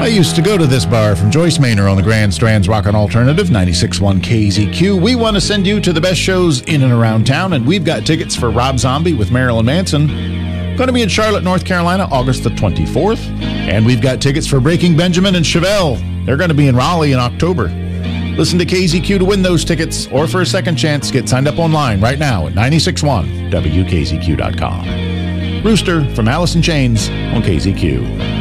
I used to go to this bar from Joyce Maynor on the Grand Strands Rockin' Alternative, 96.1 KZQ. We want to send you to the best shows in and around town, and we've got tickets for Rob Zombie with Marilyn Manson. Going to be in Charlotte, North Carolina, August the 24th. And we've got tickets for Breaking Benjamin and Chevelle. They're going to be in Raleigh in October. Listen to KZQ to win those tickets, or for a second chance, get signed up online right now at 96.1WKZQ.com. Rooster from Alice in Chains on KZQ.